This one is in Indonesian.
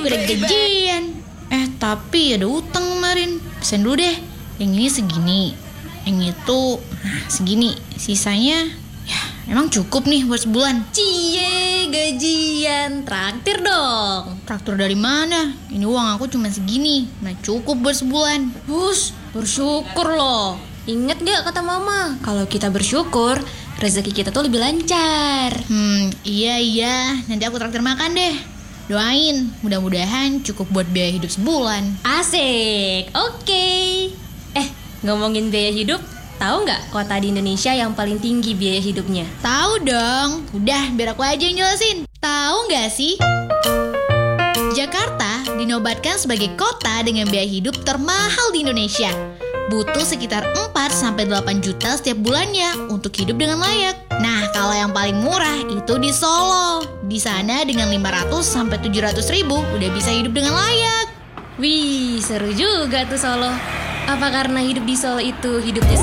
udah gajian. Tapi ada utang kemarin. Pesen dulu deh. Yang ini segini, yang itu segini. Sisanya ya emang cukup nih buat sebulan. Cie, gajian, traktir dong. Traktor dari mana? Ini uang aku cuma segini, nah cukup buat sebulan. Hus, bersyukur loh. Ingat gak kata mama, kalau kita bersyukur, rezeki kita tuh lebih lancar. Iya, nanti aku traktir makan deh. Doain, mudah-mudahan cukup buat biaya hidup sebulan. Asik, oke. Ngomongin biaya hidup, tahu nggak kota di Indonesia yang paling tinggi biaya hidupnya? Tahu dong, udah biar aku aja yang jelasin. Tahu nggak sih? Jakarta dinobatkan sebagai kota dengan biaya hidup termahal di Indonesia. Butuh sekitar 4-8 juta setiap bulannya untuk hidup dengan layak. Nah, kalau yang paling murah itu di Solo. Di sana dengan 500-700 ribu udah bisa hidup dengan layak. Wih, seru juga tuh Solo. Apa karena hidup di Solo itu hidupnya